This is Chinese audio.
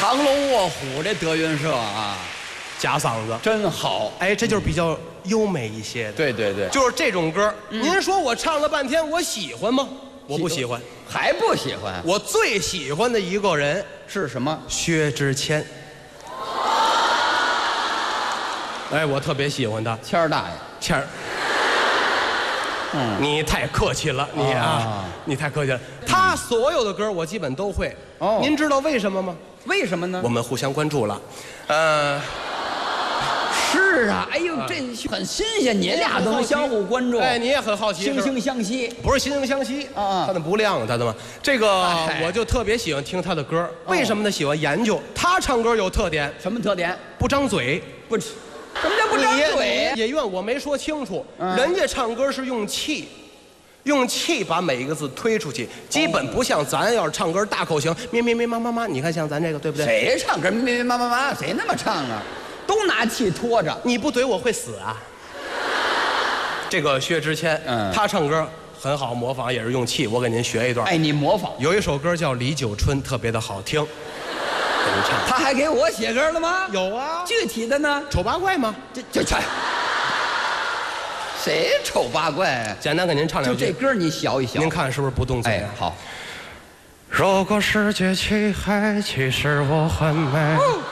藏龙卧虎这德云社啊， 假嗓子， 真好。 哎，这就是比较优美一些的。 对对对， 就是这种歌，您说我唱了半天，我喜欢吗？我不喜欢， 还不喜欢？ 我最喜欢的一个人是什么？ 薛之谦。哎，我特别喜欢他， 谦儿大爷。 谦儿。你太客气了，你啊，你太客气了。他所有的歌我基本都会。 哦， 您知道为什么吗？ 为什么呢？ 我们互相关注了。 是啊，哎呦，这很新鲜，你俩都能相互关注。 哎，你也很好奇， 惺惺相惜， 不是惺惺相惜啊， 他那不亮，他的嘛。这个我就特别喜欢听他的歌，为什么呢？喜欢研究。他唱歌有特点， 什么特点？ 不张嘴， 不是。什么叫不张嘴？ 也怨我没说清楚，人家唱歌是用气。用气把每一个字推出去，基本不像咱要是唱歌大口型咩咩咩妈妈妈，你看像咱这个对不对？ 谁唱歌咩咩妈妈妈？谁那么唱啊？都拿气拖着。 你不怼我会死啊！这个薛之谦，他唱歌很好，模仿也是用气。我给您学一段。 哎，你模仿。 有一首歌叫《李九春》，特别的好听。给您唱。 他还给我写歌了吗？ 有啊。 具体的呢？ 丑八怪吗？ 这。谁丑八怪啊？ 简单给您唱两句。 就这歌你学一学。 您看是不是不动嘴？ 哎，好。 如果世界漆黑，其实我很美。